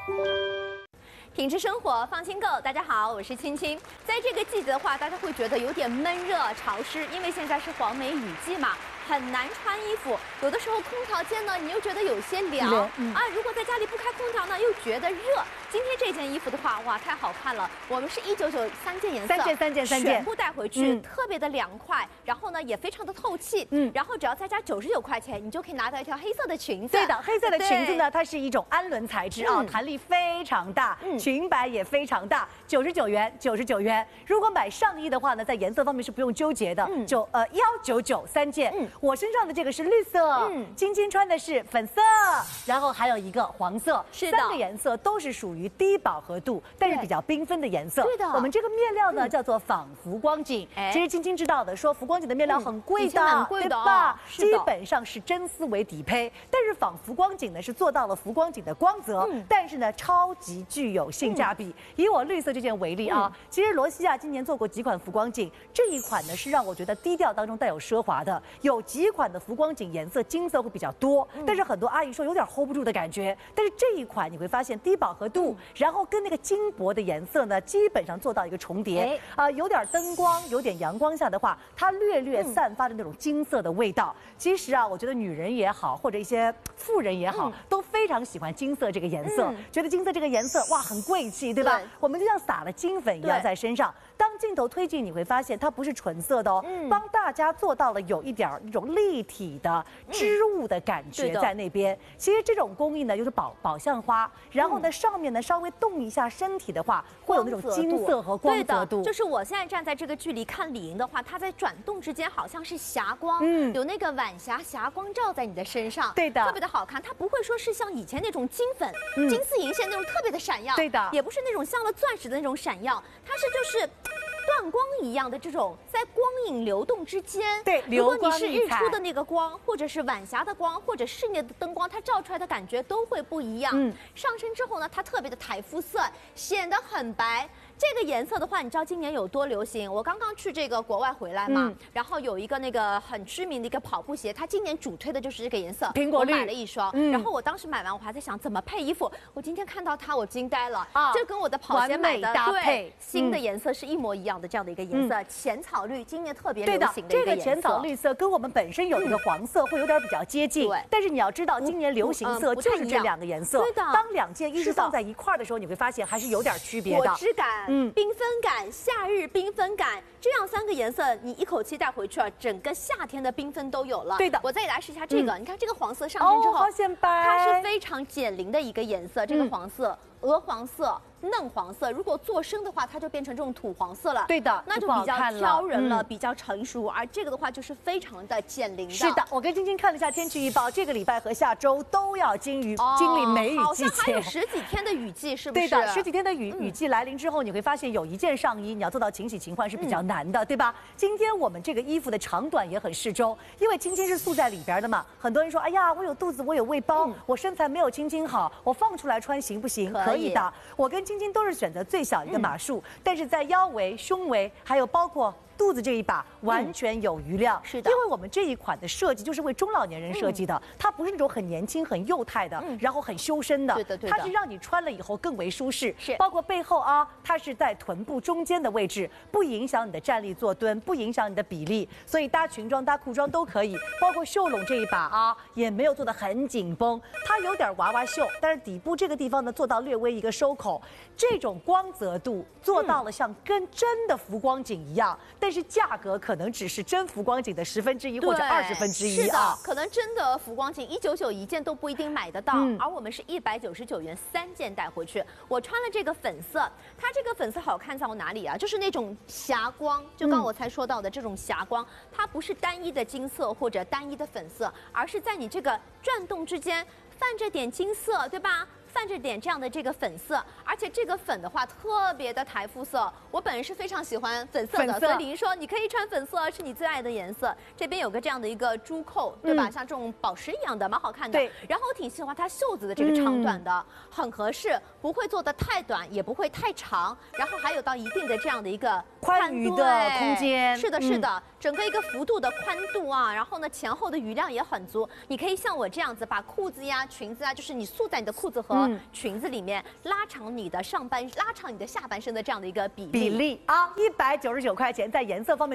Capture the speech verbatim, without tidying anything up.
品质生活，放轻购。大家好，我是青青。在这个季节的话，大家会觉得有点闷热、潮湿，因为现在是黄梅雨季嘛，很难穿衣服。有的时候空调间呢，你又觉得有些凉、嗯、啊。如果在家里不开空调呢，又觉得热。今天这件衣服的话，哇，太好看了！我们是一九九三件颜色， 三件三件三件， 全部带回去， 嗯、 特别的凉快。然后呢，也非常的透气。嗯，然后只要再加九十九块钱，你就可以拿到一条黑色的裙子。 对的，黑色的裙子呢，它是一种氨纶材质啊，弹力非常大，嗯、裙摆也非常大，九十九元，九十九元。如果买上衣的话呢，在颜色方面是不用纠结的，嗯、就呃幺九九三件。嗯，我身上的这个是绿色，嗯，晶晶穿的是粉色，然后还有一个黄色， 是的， 三个颜色都是属于低饱和度，但是比较缤纷的颜色。 对的， 我们这个面料呢、嗯、叫做仿浮光锦。哎，其实晶晶知道的，说浮光锦的面料很贵的， 嗯、贵的对吧？基本上是真丝为底胚，但是仿浮光锦呢是做到了浮光锦的光泽，嗯、但是呢超级具有性价比。嗯、以我绿色这件为例啊，嗯、其实罗西亚今年做过几款浮光锦，这一款呢是让我觉得低调当中带有奢华的。有几款的浮光锦颜色金色会比较多，嗯、但是很多阿姨说有点 hold 不住的感觉。但是这一款你会发现低饱和度，嗯、然后跟那个金箔的颜色呢基本上做到一个重叠，啊、呃，有点灯光，有点阳光下的话，它略略散发的那种金色的味道。嗯、其实啊，我觉得女人也好，或者一些妇人也好，嗯、都非常喜欢金色这个颜色，嗯、觉得金色这个颜色哇很贵气，对吧？对，我们就像撒了金粉一样在身上。当镜头推进，你会发现它不是纯色的哦，嗯、帮大家做到了有一点那种立体的织物的感觉在那边。嗯、其实这种工艺呢，就是宝宝相花，然后呢、嗯、上面呢稍微动一下身体的话，会有那种金色和光泽度。 就是我现在站在这个距离看李莹的话，它在转动之间好像是霞光，嗯，有那个晚霞霞光照在你的身上， 对的， 特别的好看。它不会说是像以前那种金粉、嗯、金丝银线那种特别的闪耀， 对的， 也不是那种像了钻石的那种闪耀，它是就是。断光一样的这种在光影流动之间， 对， 如果你是日出的那个光，或者是晚霞的光，或者室内的灯光，它照出来的感觉都会不一样。嗯，上身之后呢，它特别的台肤色，显得很白。这个颜色的话，你知道今年有多流行？我刚刚去这个国外回来嘛，嗯、然后有一个那个很知名的一个跑步鞋，它今年主推的就是这个颜色， 苹果绿。 我买了一双，嗯、然后我当时买完，我还在想怎么配衣服。我今天看到它，我惊呆了，啊、这跟我的跑鞋买的搭配新的颜色是一模一样的，这样的一个颜色，嗯、浅草绿，今年特别流行的一个颜色。 这个浅草绿色跟我们本身有一个黄色会有点比较接近，对。但是你要知道，今年流行色就是这两个颜色。 对的。 当两件衣服放在一块儿的时候，你会发现还是有点区别的。 果汁感，嗯，缤纷感。夏日缤纷感，这样三个颜色你一口气带回去啊，整个夏天的缤纷都有了。 对的， 我再来试一下这个，嗯、你看这个黄色上身之后， 哦、好显白， 它是非常减龄的一个颜色，这个黄色。嗯鹅黄色、嫩黄色，如果做深的话，它就变成这种土黄色了。 对的， 那就比较挑人了，嗯、比较成熟。而这个的话，就是非常的减龄的。 是的，我跟晶晶看了一下天气预报，这个礼拜和下周都要经雨、哦、经历梅雨季节， 好像还有十几天的雨季，是不是？ 对的，十几天的雨、嗯、雨季来临之后，你会发现有一件上衣你要做到勤洗勤换是比较难的，嗯、对吧？今天我们这个衣服的长短也很适中，因为青青是素在里边的嘛。很多人说，哎呀，我有肚子，我有胃包，嗯、我身材没有青青好，我放出来穿行不行？可以的，我。我跟晶晶都是选择最小一个码数，嗯、但是在腰围、胸围，还有包括肚子这一把完全有余量。 是的， 因为我们这一款的设计就是为中老年人设计的，嗯、它不是那种很年轻、很幼态的，嗯、然后很修身的。 对的，对的， 它是让你穿了以后更为舒适。 是， 包括背后啊，它是在臀部中间的位置，不影响你的站立坐蹲，不影响你的比例，所以搭裙装、搭裤装都可以。包括袖笼这一把啊，也没有做得很紧绷，它有点娃娃袖，但是底部这个地方呢做到略微一个收口，这种光泽度做到了像跟真的浮光锦一样，嗯、但是价格可能只是真浮光锦的十分之一或者二十分之一啊。 是的，可能真的浮光锦一九九一件都不一定买得到，嗯、而我们是一百九十九元三件带回去。我穿了这个粉色，它这个粉色好看在哪里啊？就是那种霞光，就刚我才说到的这种霞光，嗯、它不是单一的金色或者单一的粉色，而是在你这个转动之间泛着点金色，对吧？泛着点这样的这个粉色，而且这个粉的话特别的台肤色，我本人是非常喜欢粉色的，粉色所以李莹说你可以穿粉色，是你最爱的颜色。这边有个这样的一个珠扣，对吧？嗯、像这种宝石一样的，蛮好看的。对。然后我挺喜欢它袖子的这个长短的，嗯、很合适，不会做的太短，也不会太长，然后还有到一定的这样的一个宽余的空间。 是的，是的，嗯、整个一个幅度的宽度啊，然后呢前后的余量也很足。你可以像我这样子，把裤子呀、裙子啊，就是你束在你的裤子和。嗯裙子里面，拉长你的上半，拉长你的下半身的这样的一个比例。 比例啊，一百九十九块钱，在颜色方面。